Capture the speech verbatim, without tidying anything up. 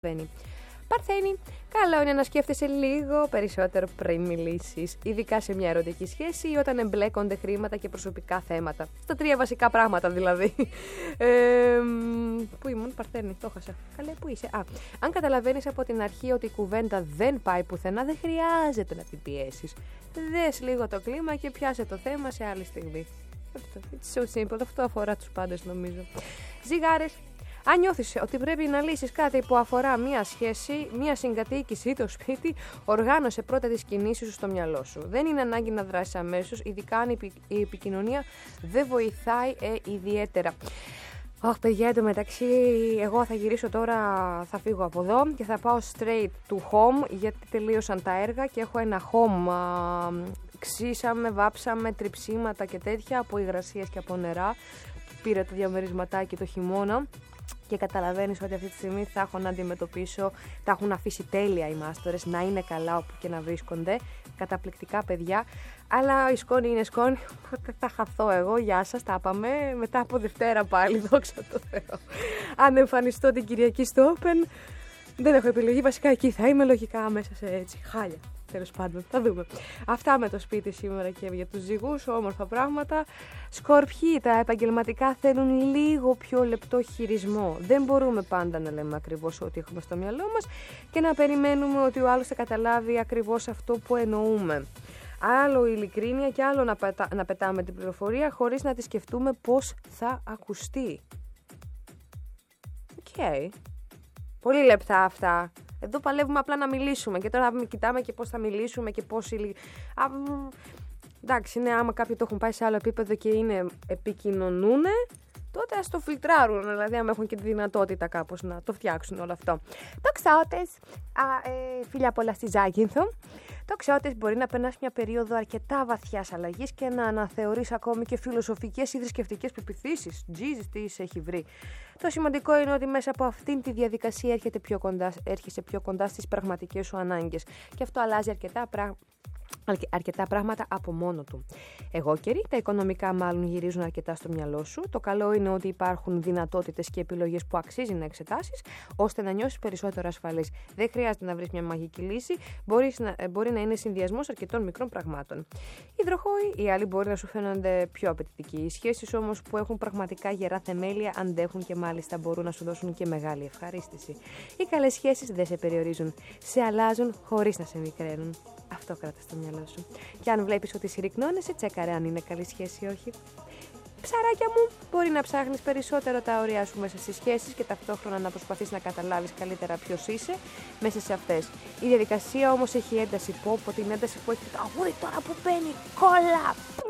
Βαίνει. Παρθένη, καλό είναι να σκέφτεσαι λίγο περισσότερο πριν μιλήσεις, ειδικά σε μια ερωτική σχέση ή όταν εμπλέκονται χρήματα και προσωπικά θέματα. Στα τρία βασικά πράγματα δηλαδή. Ε, πού ήμουν, Παρθένη, το χάσα. Καλέ, πού είσαι. Α, αν καταλαβαίνεις από την αρχή ότι η κουβέντα δεν πάει πουθενά, δεν χρειάζεται να την πιέσεις. Δες λίγο το κλίμα και πιάσε το θέμα σε άλλη στιγμή. Αυτό. It's so simple. Αυτό αφορά τους πάντες, νομίζω. Ζυγάρες. Αν νιώθεις ότι πρέπει να λύσεις κάτι που αφορά μία σχέση, μία συγκατοίκηση ή το σπίτι, οργάνωσε πρώτα τις κινήσεις σου στο μυαλό σου. Δεν είναι ανάγκη να δράσεις αμέσως, ειδικά αν η επικοινωνία δεν βοηθάει ε, ιδιαίτερα. Αχ, παιδιά, εντωμεταξύ, εγώ θα γυρίσω τώρα, θα φύγω από εδώ και θα πάω straight to home, γιατί τελείωσαν τα έργα και έχω ένα home. Α, ξύσαμε, βάψαμε, τριψίματα και τέτοια από υγρασίες και από νερά. Πήρα το διαμερισματάκι το χειμώνα. Και καταλαβαίνεις ότι αυτή τη στιγμή θα έχω να αντιμετωπίσω, τα έχουν αφήσει τέλεια οι μάστορες, να είναι καλά όπου και να βρίσκονται, καταπληκτικά παιδιά, αλλά η σκόνη είναι σκόνη, οπότε θα χαθώ εγώ, γεια σας, τα πάμε, μετά από Δευτέρα πάλι, δόξα τω Θεώ. Αν εμφανιστώ την Κυριακή στο Open, δεν έχω επιλογή, βασικά εκεί θα είμαι λογικά μέσα σε έτσι, χάλια. Τέλος πάντων, θα δούμε. Αυτά με το σπίτι σήμερα και για τους ζυγούς, όμορφα πράγματα. Σκορπιοί, τα επαγγελματικά θέλουν λίγο πιο λεπτό χειρισμό. Δεν μπορούμε πάντα να λέμε ακριβώς ό,τι έχουμε στο μυαλό μας και να περιμένουμε ότι ο άλλος θα καταλάβει ακριβώς αυτό που εννοούμε. Άλλο η ειλικρίνεια και άλλο να, πετά, να πετάμε την πληροφορία χωρίς να τη σκεφτούμε πώς θα ακουστεί. Οκ. Okay. Πολύ λεπτά αυτά. Εδώ παλεύουμε απλά να μιλήσουμε και τώρα κοιτάμε και πώς θα μιλήσουμε και πώς... Α, εντάξει, ναι, άμα κάποιοι το έχουν πάει σε άλλο επίπεδο και είναι επικοινωνούνε, τότε ας το φιλτράρουν, δηλαδή άμα έχουν και τη δυνατότητα κάπως να το φτιάξουν όλο αυτό. Τοξότες, ε, φιλιά πολλά στη Ζάκυνθο. Τοξότες, μπορεί να περνάς μια περίοδο αρκετά βαθιάς αλλαγής και να αναθεωρείς ακόμη και φιλοσοφικές ή θρησκευτικές πεποιθήσεις. Jesus, τι σε έχει βρει. Το σημαντικό είναι ότι μέσα από αυτήν τη διαδικασία έρχεται πιο κοντά, έρχεσαι πιο κοντά στις πραγματικές σου ανάγκες. Και αυτό αλλάζει αρκετά πράγματα. αρκετά πράγματα από μόνο του. Εγώ καιροί, τα οικονομικά μάλλον γυρίζουν αρκετά στο μυαλό σου. Το καλό είναι ότι υπάρχουν δυνατότητες και επιλογές που αξίζει να εξετάσεις, ώστε να νιώσεις περισσότερο ασφαλής. Δεν χρειάζεται να βρεις μια μαγική λύση, μπορεί να, μπορεί να είναι συνδυασμός αρκετών μικρών πραγμάτων. Υδροχόοι, οι άλλοι μπορεί να σου φαίνονται πιο απαιτητικοί. Οι σχέσεις όμως που έχουν πραγματικά γερά θεμέλια αντέχουν και μάλιστα μπορούν να σου δώσουν και μεγάλη ευχαρίστηση. Οι καλές σχέσεις δεν σε περιορίζουν, σε αλλάζουν χωρίς να σε μικραίνουν. Αυτό κράτα στο μυαλό σου. Και αν βλέπεις ότι συρρυκνώνεσαι, τσέκαρε αν είναι καλή σχέση ή όχι. Ψαράκια μου, μπορεί να ψάχνεις περισσότερο τα όρια σου μέσα στις σχέσεις και ταυτόχρονα να προσπαθείς να καταλάβεις καλύτερα ποιος είσαι μέσα σε αυτές. Η διαδικασία όμως έχει ένταση. Πω από την ένταση που έχει το αγούδι τώρα που μπαίνει. Κόλλα!